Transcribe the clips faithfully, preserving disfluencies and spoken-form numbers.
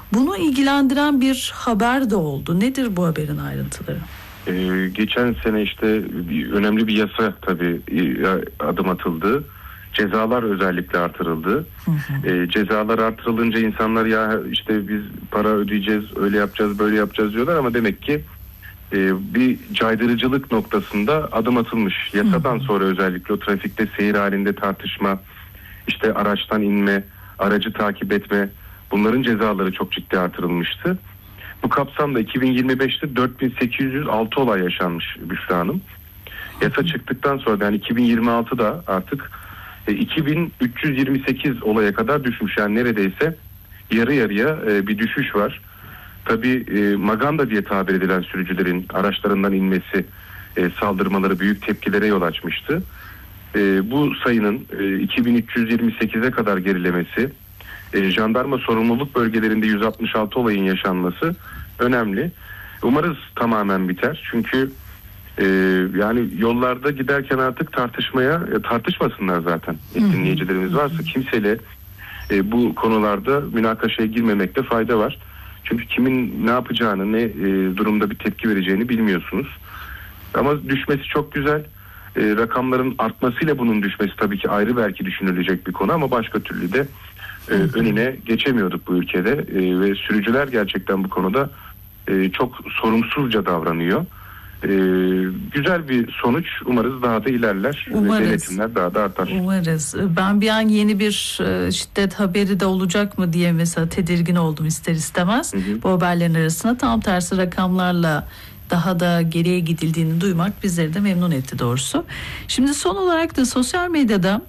Bunu ilgilendiren bir haber de oldu. Nedir bu haberin ayrıntıları? Ee, geçen sene işte bir, önemli bir yasa tabii adım atıldı. Cezalar özellikle artırıldı. Hı hı. Ee, cezalar artırılınca insanlar ya işte biz para ödeyeceğiz, öyle yapacağız, böyle yapacağız diyorlar ama demek ki e, bir caydırıcılık noktasında adım atılmış. Yasadan hı hı. sonra özellikle o trafikte seyir halinde tartışma, işte araçtan inme, aracı takip etme, bunların cezaları çok ciddi artırılmıştı. Bu kapsamda iki bin yirmi beşte dört bin sekiz yüz altı olay yaşanmış Büşra Hanım. Yasa çıktıktan sonra yani iki bin yirmi altıda artık iki bin üç yüz yirmi sekiz olaya kadar düşmüş. Yani neredeyse yarı yarıya bir düşüş var. Tabii maganda diye tabir edilen sürücülerin araçlarından inmesi, saldırmaları büyük tepkilere yol açmıştı. Bu sayının iki bin üç yüz yirmi sekize kadar gerilemesi, jandarma sorumluluk bölgelerinde yüz altmış altı olayın yaşanması önemli. Umarız tamamen biter. Çünkü e, yani yollarda giderken artık tartışmaya e, tartışmasınlar zaten. E, dinleyicilerimiz varsa kimseyle e, bu konularda münakaşaya girmemekte fayda var. Çünkü kimin ne yapacağını, ne e, durumda bir tepki vereceğini bilmiyorsunuz. Ama düşmesi çok güzel. E, rakamların artmasıyla bunun düşmesi tabii ki ayrı belki düşünülecek bir konu ama başka türlü de e, önüne geçemiyorduk bu ülkede e, ve sürücüler gerçekten bu konuda e, çok sorumsuzca davranıyor. E, güzel bir sonuç. Umarız daha da ilerler. Umarız. Ve denetimler daha da artar. Umarız. Ben bir an yeni bir şiddet haberi de olacak mı diye mesela tedirgin oldum ister istemez. Hı hı. Bu haberlerin arasında tam tersi rakamlarla daha da geriye gidildiğini duymak bizleri de memnun etti doğrusu. Şimdi son olarak da sosyal medyada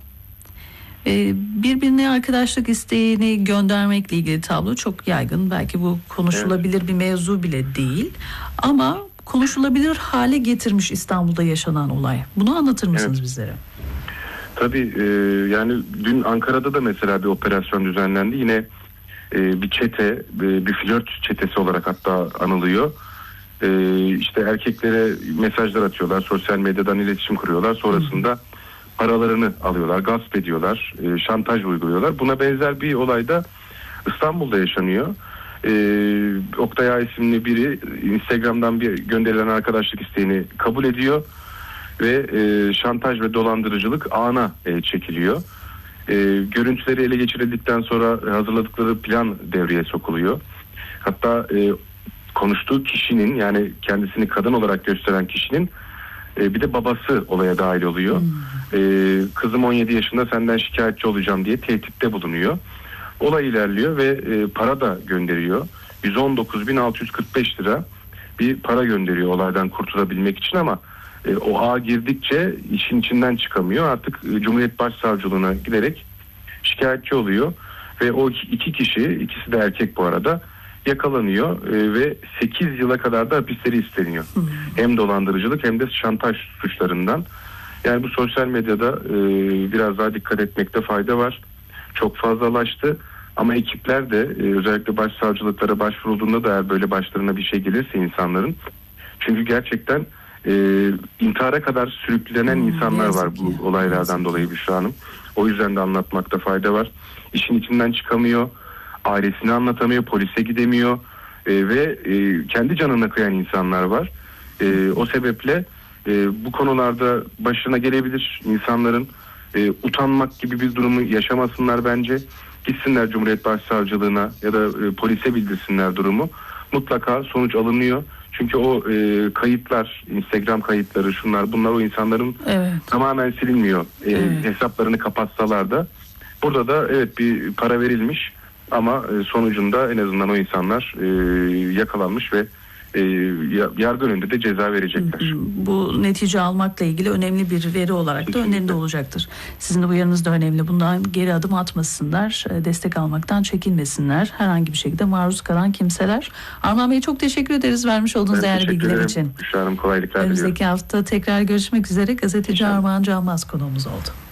birbirine arkadaşlık isteğini göndermekle ilgili tablo çok yaygın. Belki bu konuşulabilir evet. bir mevzu bile değil. Ama konuşulabilir hale getirmiş İstanbul'da yaşanan olay. Bunu anlatır mısınız evet. bizlere? Tabii e, yani dün Ankara'da da mesela bir operasyon düzenlendi. Yine e, bir çete, e, bir flört çetesi olarak hatta anılıyor. E, işte erkeklere mesajlar atıyorlar, sosyal medyadan iletişim kuruyorlar. Sonrasında Hı. paralarını alıyorlar, gasp ediyorlar, e, şantaj uyguluyorlar. Buna benzer bir olay da İstanbul'da yaşanıyor. E, Oktay A isimli biri Instagram'dan bir gönderilen arkadaşlık isteğini kabul ediyor ve e, şantaj ve dolandırıcılık ağına e, çekiliyor. E, görüntüleri ele geçirildikten sonra hazırladıkları plan devreye sokuluyor. Hatta e, konuştuğu kişinin, yani kendisini kadın olarak gösteren kişinin e, bir de babası olaya dahil oluyor. Hmm. E, kızım on yedi yaşında, senden şikayetçi olacağım diye tehditte bulunuyor. Olay ilerliyor ve e, para da gönderiyor. yüz on dokuz bin altı yüz kırk beş lira bir para gönderiyor olaydan kurtulabilmek için ama e, o ağa girdikçe işin içinden çıkamıyor. Artık e, Cumhuriyet Başsavcılığına giderek şikayetçi oluyor ve o iki kişi, ikisi de erkek bu arada, yakalanıyor e, ve sekiz yıla kadar da hapisleri isteniyor. Hmm. Hem dolandırıcılık hem de şantaj suçlarından. Yani bu sosyal medyada e, biraz daha dikkat etmekte fayda var. Çok fazlalaştı ama ekipler de e, özellikle başsavcılıklara başvurulduğunda da eğer böyle başlarına bir şey gelirse insanların, çünkü gerçekten e, intihara kadar sürüklenen hmm, insanlar var bu ya. olaylardan dolayı Büşra Hanım. O yüzden de anlatmakta fayda var. İşin içinden çıkamıyor, ailesini anlatamıyor, polise gidemiyor e, ve e, kendi canına kıyan insanlar var. E, o sebeple e, bu konularda başına gelebilir insanların. E, utanmak gibi bir durumu yaşamasınlar bence. Gitsinler Cumhuriyet Başsavcılığına ya da e, polise bildirsinler durumu. Mutlaka sonuç alınıyor. Çünkü o e, kayıtlar, Instagram kayıtları, şunlar bunlar o insanların evet. tamamen silinmiyor. E, evet. Hesaplarını kapatsalar da. Burada da evet bir para verilmiş ama e, sonucunda en azından o insanlar e, yakalanmış ve e, yargı önünde de ceza verecekler. Bu netice almakla ilgili önemli bir veri olarak Kesinlikle. da önlerinde olacaktır. Sizin de uyarınız da önemli. Bundan geri adım atmasınlar, destek almaktan çekinmesinler. Herhangi bir şekilde maruz kalan kimseler. Armağan Bey çok teşekkür ederiz vermiş olduğunuz ben değerli bilgiler ederim. için. Büşra Hanım, kolaylıklar diliyorum. Önümüzdeki hafta tekrar görüşmek üzere. Gazeteci Armağan Canmaz konuğumuz oldu.